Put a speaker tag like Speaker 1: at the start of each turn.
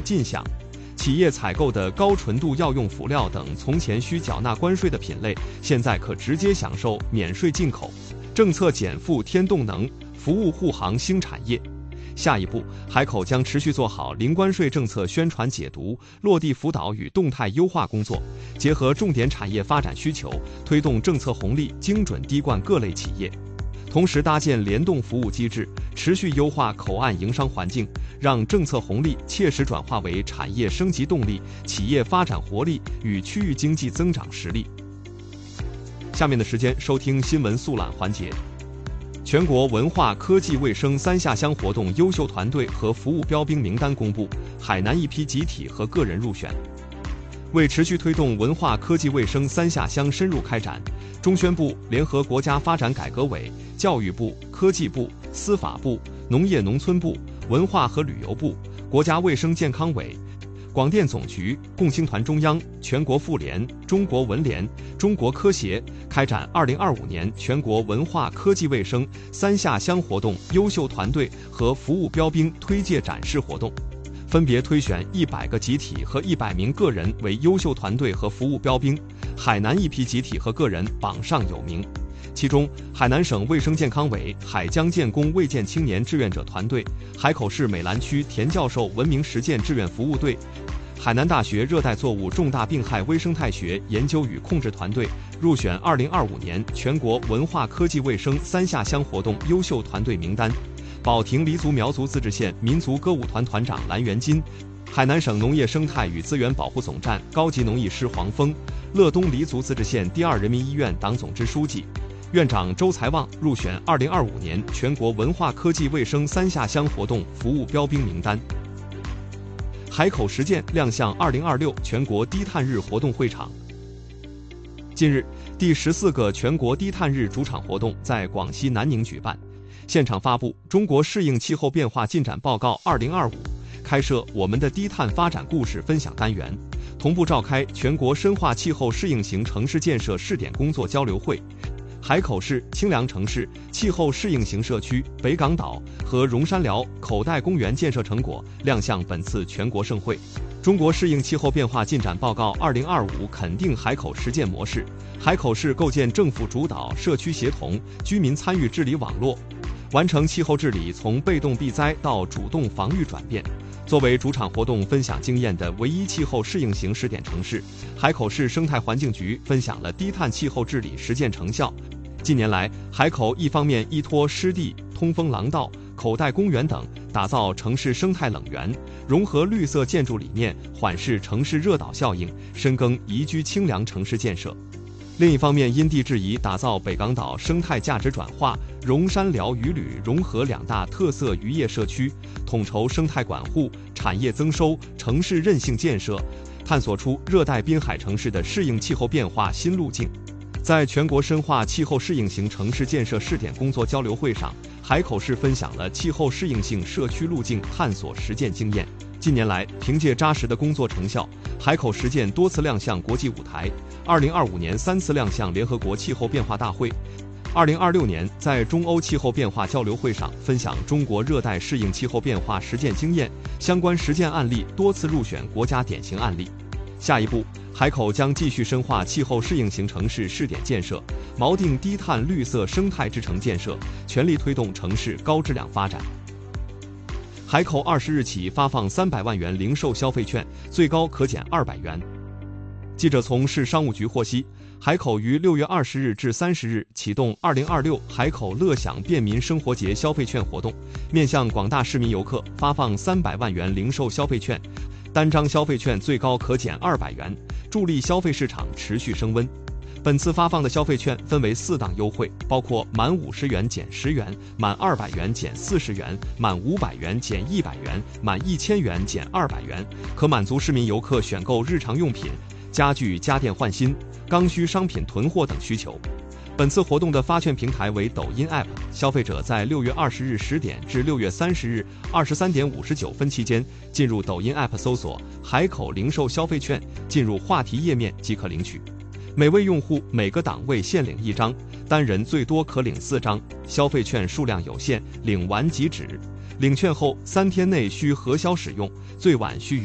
Speaker 1: 进项。企业采购的高纯度药用辅料等从前需缴纳关税的品类，现在可直接享受免税进口。政策减负添动能，服务护航新产业。下一步，海口将持续做好零关税政策宣传解读、落地辅导与动态优化工作，结合重点产业发展需求，推动政策红利精准滴灌各类企业。同时搭建联动服务机制，持续优化口岸营商环境，让政策红利切实转化为产业升级动力、企业发展活力与区域经济增长实力。下面的时间收听新闻速览环节。全国文化科技卫生3下乡活动优秀团队和服务标兵名单公布，海南一批集体和个人入选。为持续推动文化科技卫生3下乡深入开展，中宣部联合国家发展改革委、教育部、科技部、司法部、农业农村部、文化和旅游部、国家卫生健康委、广电总局、共青团中央、全国妇联、中国文联、中国科协开展2025年全国文化科技卫生3下乡活动优秀团队和服务标兵推介展示活动，分别推选100个集体和100名个人为优秀团队和服务标兵，海南一批集体和个人榜上有名。其中，海南省卫生健康委海江建工卫健青年志愿者团队、海口市美兰区田教授文明实践志愿服务队、海南大学热带作物重大病害微生态学研究与控制团队入选2025年全国文化科技卫生3下乡活动优秀团队名单。保亭黎族苗族自治县民族歌舞团团长蓝元金，海南省农业生态与资源保护总站高级农艺师黄峰，乐东黎族自治县第2人民医院党总支书记、院长周才旺入选2025年全国文化科技卫生3下乡活动服务标兵名单。海口实践亮相2026全国低碳日活动会场。近日，第14个全国低碳日主场活动在广西南宁举办，现场发布《中国适应气候变化进展报告2025》，开设我们的低碳发展故事分享单元，同步召开全国深化气候适应型城市建设试点工作交流会。海口市清凉城市气候适应型社区北港岛和荣山寮口袋公园建设成果亮相本次全国盛会。中国适应气候变化进展报告2025肯定海口实践模式，海口市构建政府主导、社区协同、居民参与治理网络，完成气候治理从被动避灾到主动防御转变。作为主场活动分享经验的唯一气候适应型试点城市，海口市生态环境局分享了低碳气候治理实践成效。近年来，海口一方面依托湿地、通风廊道、口袋公园等，打造城市生态冷园，融合绿色建筑理念，缓释城市热岛效应，深耕宜居清凉城市建设。另一方面，因地制宜打造北港岛生态价值转化、荣山寮渔旅融合2大特色渔业社区，统筹生态管护、产业增收、城市韧性建设，探索出热带滨海城市的适应气候变化新路径。在全国深化气候适应型城市建设试点工作交流会上，海口市分享了气候适应性社区路径探索实践经验。近年来，凭借扎实的工作成效，海口实践多次亮相国际舞台。2025年3次亮相联合国气候变化大会。2026年在中欧气候变化交流会上分享中国热带适应气候变化实践经验，相关实践案例多次入选国家典型案例。下一步，海口将继续深化气候适应型城市试点建设，锚定低碳绿色生态之城建设，全力推动城市高质量发展。海口20日起发放300万元零售消费券，最高可减200元。记者从市商务局获悉，海口于6月20日至30日启动2026海口乐享便民生活节消费券活动，面向广大市民游客发放300万元零售消费券，单张消费券最高可减200元，助力消费市场持续升温。本次发放的消费券分为4档优惠，包括满50元减10元、满200元减40元、满500元减100元、满1000元减200元，可满足市民游客选购日常用品、家具家电换新、刚需商品囤货等需求。本次活动的发券平台为抖音 App， 消费者在6月20日10点至6月30日23点59分期间进入抖音 App 搜索海口零售消费券，进入话题页面即可领取。每位用户每个档位限领1张，单人最多可领4张，消费券数量有限，领完即止。领券后3天内需核销使用，最晚需